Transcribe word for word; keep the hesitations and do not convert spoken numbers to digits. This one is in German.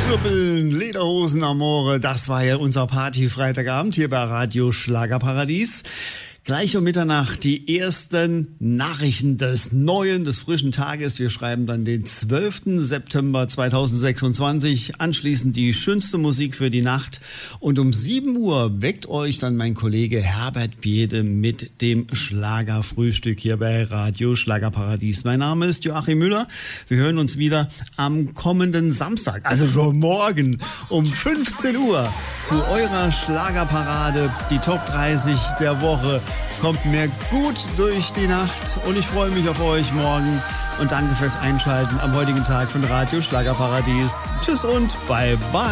Kribbeln, Lederhosen, Amore, das war ja unser Party-Freitagabend hier bei Radio Schlagerparadies. Gleich um Mitternacht die ersten Nachrichten des neuen, des frischen Tages. Wir schreiben dann den zwölften September zweitausendsechsundzwanzig. Anschließend die schönste Musik für die Nacht. Und um sieben Uhr weckt euch dann mein Kollege Herbert Biede mit dem Schlagerfrühstück hier bei Radio Schlagerparadies. Mein Name ist Joachim Müller. Wir hören uns wieder am kommenden Samstag, also schon morgen um fünfzehn Uhr zu eurer Schlagerparade, die Top dreißig der Woche. Kommt mir gut durch die Nacht und ich freue mich auf euch morgen und danke fürs Einschalten am heutigen Tag von Radio Schlagerparadies. Tschüss und bye bye.